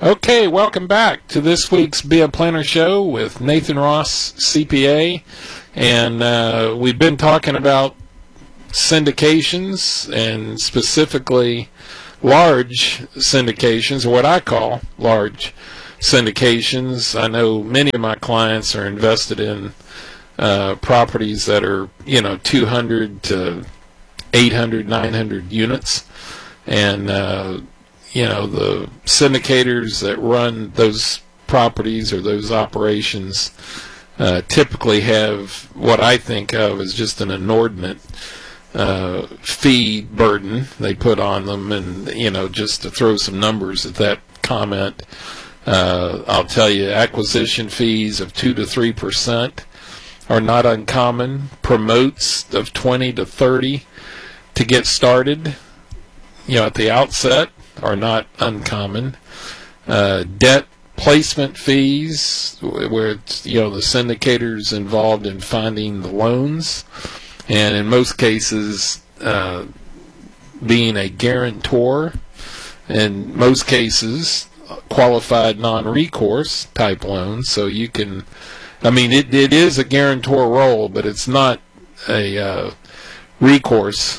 Okay, welcome back to this week's Be a Planner Show with Nathan Ross, CPA. And we've been talking about syndications and specifically large syndications, or what I call large syndications. I know many of my clients are invested in properties that are, 200 to 800, 900 units. And, the syndicators that run those properties or those operations typically have what I think of as just an inordinate fee burden they put on them. And, just to throw some numbers at that comment, I'll tell you, acquisition fees of 2 to 3% are not uncommon. Promotes of 20 to 30 to get started, at the outset, are not uncommon. Debt placement fees, where it's, the syndicators involved in finding the loans, and in most cases being a guarantor, in most cases qualified non-recourse type loans. So you can, it is a guarantor role, but it's not a recourse.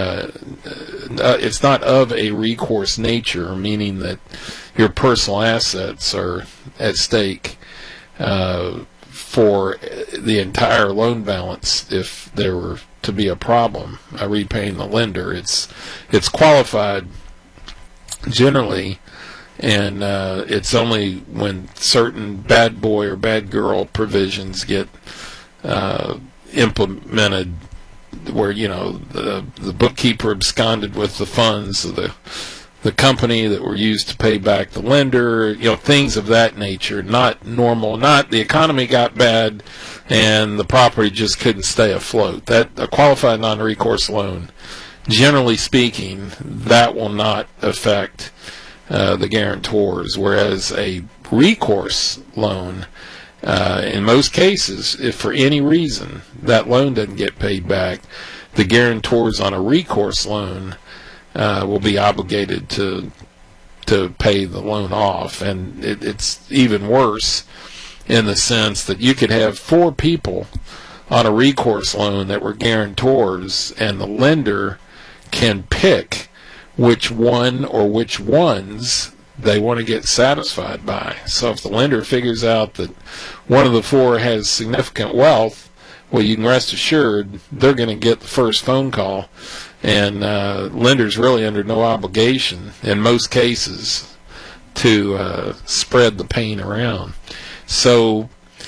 It's not of a recourse nature, meaning that your personal assets are at stake for the entire loan balance if there were to be a problem repaying the lender. It's qualified generally, and it's only when certain bad boy or bad girl provisions get implemented, where the bookkeeper absconded with the funds of the company that were used to pay back the lender, things of that nature. Not normal. Not the economy got bad and the property just couldn't stay afloat. That a qualified non-recourse loan, generally speaking, that will not affect the guarantors, whereas a recourse loan, in most cases, if for any reason that loan doesn't get paid back, the guarantors on a recourse loan will be obligated to pay the loan off. And it's even worse in the sense that you could have 4 people on a recourse loan that were guarantors, and the lender can pick which one or which ones they want to get satisfied by. So if the lender figures out that one of the 4 has significant wealth, well, you can rest assured they're going to get the first phone call, and lender's really under no obligation in most cases to spread the pain around. So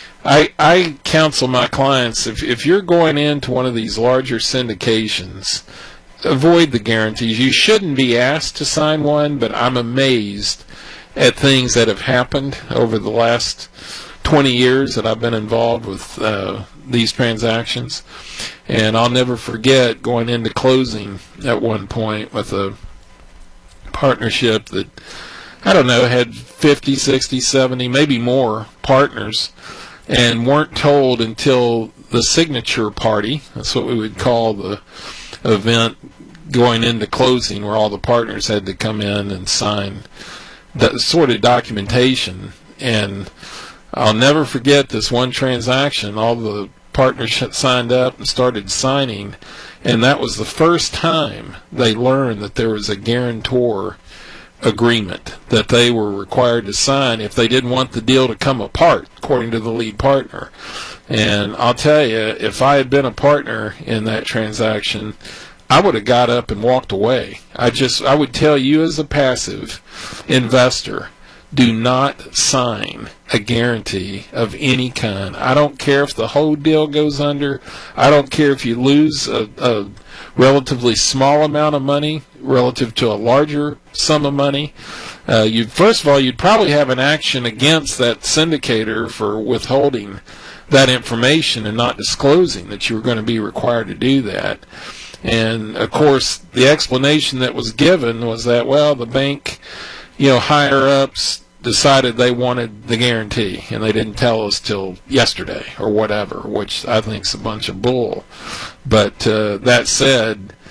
I counsel my clients, if you're going into one of these larger syndications, avoid the guarantees. You shouldn't be asked to sign one, but I'm amazed at things that have happened over the last 20 years that I've been involved with these transactions. And I'll never forget going into closing at one point with a partnership that, had 50, 60, 70, maybe more partners, and weren't told until the signature party. That's what we would call the event going into closing, where all the partners had to come in and sign that sort of documentation. And I'll never forget this one transaction. All the partners signed up and started signing, and that was the first time they learned that there was a guarantor agreement that they were required to sign if they didn't want the deal to come apart, according to the lead partner. And I'll tell you, if I had been a partner in that transaction, I would have got up and walked away. I would tell you, as a passive investor, do not sign a guarantee of any kind. I don't care if the whole deal goes under. I don't care if you lose a relatively small amount of money relative to a larger sum of money. First of all, you'd probably have an action against that syndicator for withholding that information and not disclosing that you were going to be required to do that. And of course, the explanation that was given was that, well, the bank, higher ups decided they wanted the guarantee, and they didn't tell us till yesterday or whatever, which I think is a bunch of bull. But that said,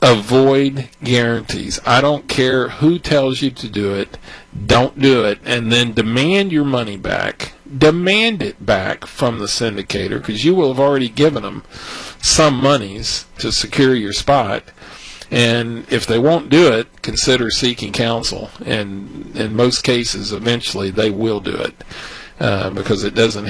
avoid guarantees. I don't care who tells you to do it. Don't do it, and then demand your money back. Demand it back from the syndicator, because you will have already given them some monies to secure your spot. And if they won't do it, consider seeking counsel. And in most cases, eventually they will do it, because it doesn't